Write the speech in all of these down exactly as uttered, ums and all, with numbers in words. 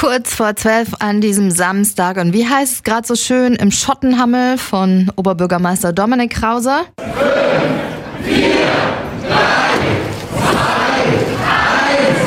Kurz vor zwölf an diesem Samstag. Und wie heißt es gerade so schön im Schottenhammel von Oberbürgermeister Dominik Krause? fünf, vier, drei, zwei, eins,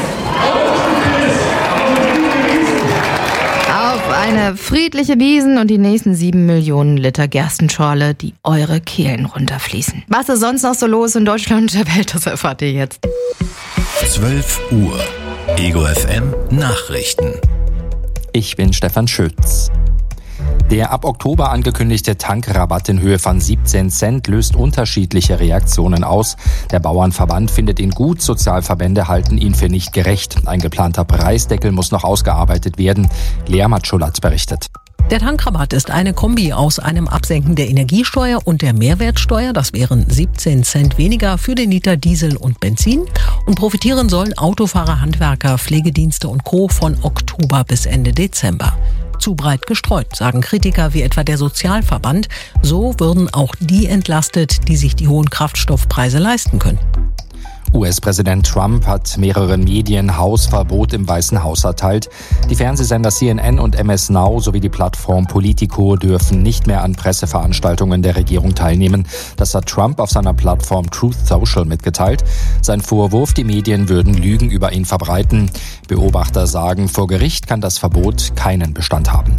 Auf eine friedliche Wiesn und die nächsten sieben Millionen Liter Gerstenschorle, die eure Kehlen runterfließen. Was ist sonst noch so los in Deutschland und der Welt, das erfahrt ihr jetzt. zwölf Uhr. Ego F M Nachrichten. Ich bin Stefan Schütz. Der ab Oktober angekündigte Tankrabatt in Höhe von siebzehn Cent löst unterschiedliche Reaktionen aus. Der Bauernverband findet ihn gut, Sozialverbände halten ihn für nicht gerecht. Ein geplanter Preisdeckel muss noch ausgearbeitet werden. Lea Matschulat berichtet. Der Tankrabatt ist eine Kombi aus einem Absenken der Energiesteuer und der Mehrwertsteuer. Das wären siebzehn Cent weniger für den Liter Diesel und Benzin. Und profitieren sollen Autofahrer, Handwerker, Pflegedienste und Co. von Oktober bis Ende Dezember. Zu breit gestreut, sagen Kritiker wie etwa der Sozialverband. So würden auch die entlastet, die sich die hohen Kraftstoffpreise leisten können. U S-Präsident Trump hat mehreren Medien Hausverbot im Weißen Haus erteilt. Die Fernsehsender C N N und M S Now sowie die Plattform Politico dürfen nicht mehr an Presseveranstaltungen der Regierung teilnehmen. Das hat Trump auf seiner Plattform Truth Social mitgeteilt. Sein Vorwurf, die Medien würden Lügen über ihn verbreiten. Beobachter sagen, vor Gericht kann das Verbot keinen Bestand haben.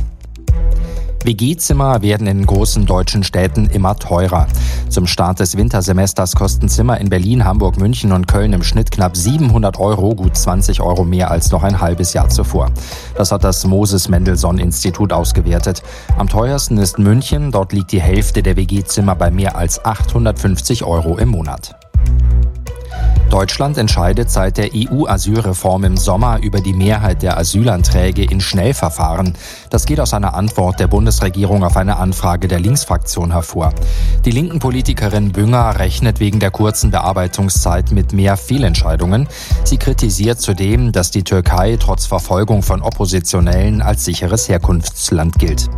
W G-Zimmer werden in großen deutschen Städten immer teurer. Zum Start des Wintersemesters kosten Zimmer in Berlin, Hamburg, München und Köln im Schnitt knapp siebenhundert Euro, gut zwanzig Euro mehr als noch ein halbes Jahr zuvor. Das hat das Moses-Mendelssohn-Institut ausgewertet. Am teuersten ist München, dort liegt die Hälfte der W G-Zimmer bei mehr als achthundertfünfzig Euro im Monat. Deutschland entscheidet seit der E U-Asylreform im Sommer über die Mehrheit der Asylanträge in Schnellverfahren. Das geht aus einer Antwort der Bundesregierung auf eine Anfrage der Linksfraktion hervor. Die linken Politikerin Bünger rechnet wegen der kurzen Bearbeitungszeit mit mehr Fehlentscheidungen. Sie kritisiert zudem, dass die Türkei trotz Verfolgung von Oppositionellen als sicheres Herkunftsland gilt.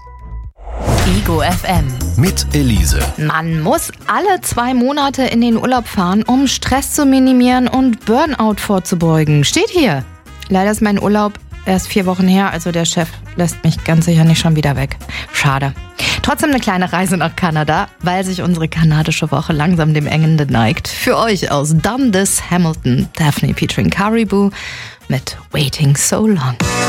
Ego F M. Mit Elise. Man muss alle zwei Monate in den Urlaub fahren, um Stress zu minimieren und Burnout vorzubeugen. Steht hier. Leider ist mein Urlaub erst vier Wochen her, also der Chef lässt mich ganz sicher nicht schon wieder weg. Schade. Trotzdem eine kleine Reise nach Kanada, weil sich unsere kanadische Woche langsam dem Ende neigt. Für euch aus Dundas, Hamilton, Daphne featuring Caribou mit Waiting So Long.